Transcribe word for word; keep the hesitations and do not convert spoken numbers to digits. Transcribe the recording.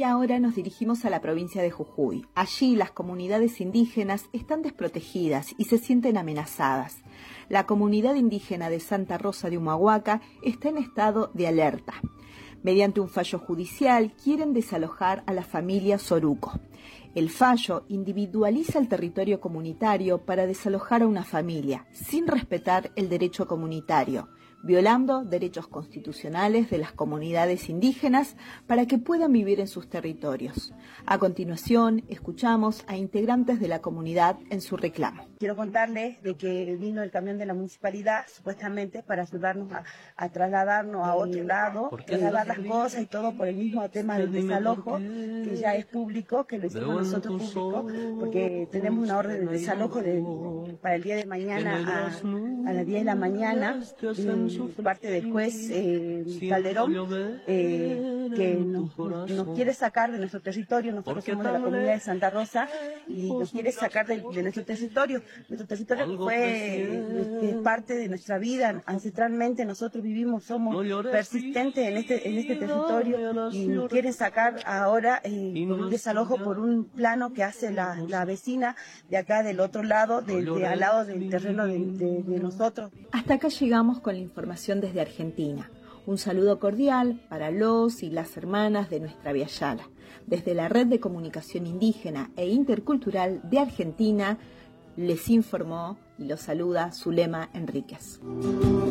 Y ahora nos dirigimos a la provincia de Jujuy. Allí las comunidades indígenas están desprotegidas y se sienten amenazadas. La comunidad indígena de Santa Rosa de Humahuaca está en estado de alerta. Mediante un fallo judicial quieren desalojar a la familia Soruco. El fallo individualiza el territorio comunitario para desalojar a una familia, sin respetar el derecho comunitario, violando derechos constitucionales de las comunidades indígenas para que puedan vivir en sus territorios. A continuación, escuchamos a integrantes de la comunidad en su reclamo. Quiero contarles de que vino el camión de la municipalidad, supuestamente, para ayudarnos a, a trasladarnos a otro lado, trasladar las cosas y todo por el mismo tema del desalojo, que ya es público, que lo hicimos nosotros público, porque tenemos una orden de desalojo de, para el día de mañana a, a las diez de la mañana, parte del juez eh, Calderón, eh, que nos, nos quiere sacar de nuestro territorio. Nosotros somos de la comunidad de Santa Rosa y nos quiere sacar de, de nuestro territorio. Nuestro territorio fue es parte de nuestra vida. Ancestralmente nosotros vivimos, somos persistentes en este en este territorio y nos quieren sacar ahora eh, por un desalojo por un plano que hace la, la vecina de acá del otro lado, de, de al lado del terreno de, de, de nosotros. Hasta acá llegamos con la información desde Argentina. Un saludo cordial para los y las hermanas de nuestra Viayala. Desde la Red de Comunicación Indígena e Intercultural de Argentina, les informó y los saluda Zulema Enríquez.